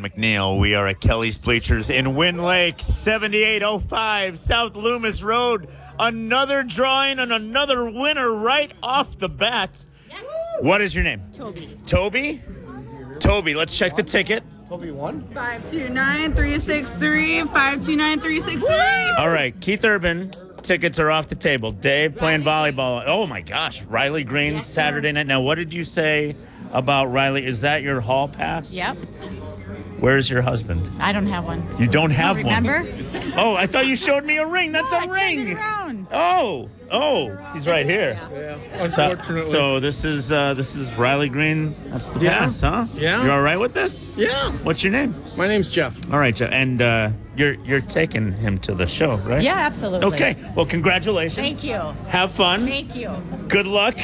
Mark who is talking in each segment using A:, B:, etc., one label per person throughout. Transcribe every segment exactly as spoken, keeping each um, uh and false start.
A: McNeil. We are at Kelly's Bleachers in Wind Lake, seventy-eight oh five South Loomis Road. Another drawing and another winner right off the bat. Yes. What is your name?
B: Toby.
A: Toby? Toby, let's check the ticket.
C: Toby one.
B: five two nine, three six three, five two nine, three six three.
A: All right, Keith Urban. Tickets are off the table. Dave playing volleyball. Oh my gosh, Riley Green
B: Yes,
A: Saturday night. Now, what did you say about Riley? Is that your hall pass?
B: Yep.
A: Where's your husband?
B: I don't have one.
A: You don't have
B: Don't
A: one.
B: remember?
A: Oh, I thought you showed me a ring. That's
B: No,
A: a
B: I turned
A: ring.
B: it around.
A: Oh, oh, he's right here.
C: Yeah,
A: So,
C: unfortunately.
A: so this is uh, this is Riley Green. That's the
C: Yeah.
A: pass, huh?
C: Yeah.
A: You all right with this?
C: yeah.
A: What's your name?
C: My name's Jeff.
A: All right, Joe. And uh, you're you're taking him to the show, right?
B: Yeah, absolutely.
A: Okay. Well, congratulations.
B: Thank you.
A: Have fun.
B: Thank you.
A: Good luck.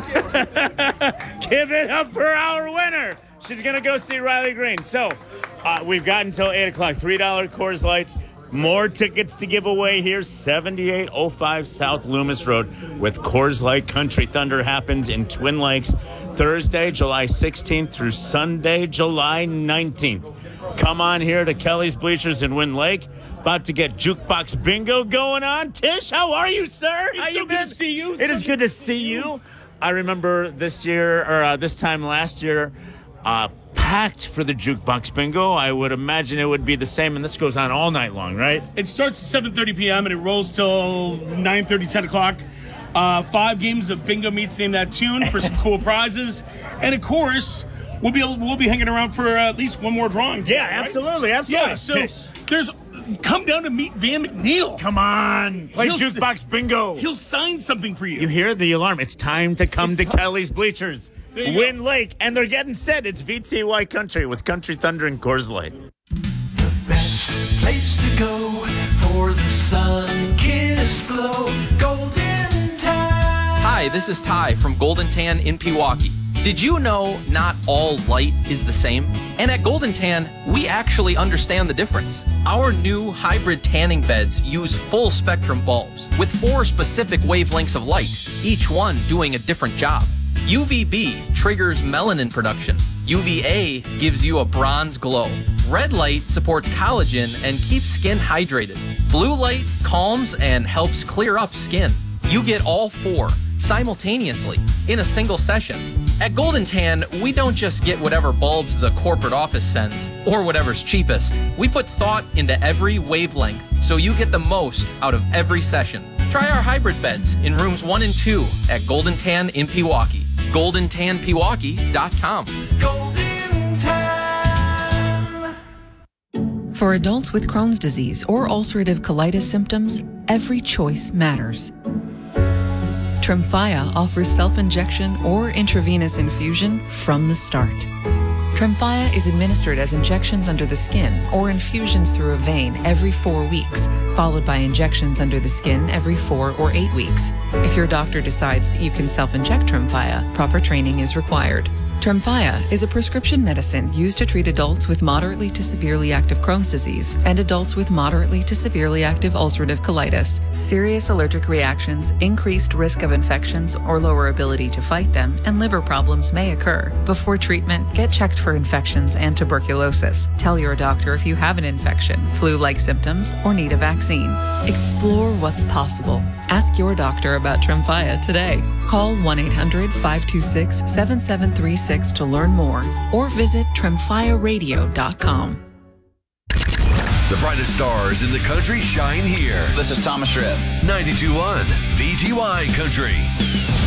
A: Give it up for our winner. She's going to go see Riley Green. So uh, we've got until eight o'clock. three dollar Coors Lights. More tickets to give away here. seventy-eight oh five South Loomis Road with Coors Light. Country Thunder happens in Twin Lakes Thursday, July sixteenth through Sunday, July nineteenth. Come on here to Kelly's Bleachers in Wind Lake. About to get Jukebox Bingo going on. Tish, how are you, sir?
C: It's
A: how
C: so
A: you
C: good
A: been?
C: to see you.
A: It is good to see you. I remember this year, or uh, this time last year, uh, packed for the Jukebox Bingo. I would imagine it would be the same, and this goes on all night long, right?
D: It starts at seven thirty p.m. and it rolls till nine thirty, ten o'clock. Uh, five games of bingo meets Name That Tune for some cool prizes. And, of course, we'll be we'll be hanging around for uh, at least one more drawing. Today,
A: Yeah,
D: right?
A: absolutely, absolutely.
D: Yeah, so
A: Tish,
D: there's come down to meet Van McNeil.
A: come on, play
D: He'll s-
A: Jukebox Bingo.
D: He'll sign something for you.
A: You hear the alarm. It's time to come
D: It's
A: to
D: ti-
A: Kelly's Bleachers.
D: There you
A: Wind Lake, and they're getting set. It's V T Y Country with Country Thunder and Coors Light.
E: The best place to go for the sun-kissed glow. Golden Time.
F: Hi, this is Ty from Golden Tan in Pewaukee. Did you know not all light is the same? And at Golden Tan, we actually understand the difference. Our new hybrid tanning beds use full spectrum bulbs with four specific wavelengths of light, each one doing a different job. U V B triggers melanin production. U V A gives you a bronze glow. Red light supports collagen and keeps skin hydrated. Blue light calms and helps clear up skin. You get all four simultaneously in a single session. At Golden Tan, we don't just get whatever bulbs the corporate office sends or whatever's cheapest. We put thought into every wavelength so you get the most out of every session. Try our hybrid beds in rooms one and two at Golden Tan in Pewaukee. golden tan pewaukee dot com.
E: Golden Tan.
G: For adults with Crohn's disease or ulcerative colitis symptoms, every choice matters. Tremfya offers self-injection or intravenous infusion from the start. Tremfya is administered as injections under the skin or infusions through a vein every four weeks, followed by injections under the skin every four or eight weeks. If your doctor decides that you can self-inject Tremfya, proper training is required. Tremfya is a prescription medicine used to treat adults with moderately to severely active Crohn's disease and adults with moderately to severely active ulcerative colitis. Serious allergic reactions, increased risk of infections or lower ability to fight them, and liver problems may occur. Before treatment, get checked for infections and tuberculosis. Tell your doctor if you have an infection, flu-like symptoms, or need a vaccine. Explore what's possible. Ask your doctor about Tremfya today. Call one eight hundred, five two six, seven seven three six to learn more or visit tremfya radio dot com.
H: The brightest stars in the country shine here.
I: This is Thomas Tripp.
H: ninety-two point one V T Y Country.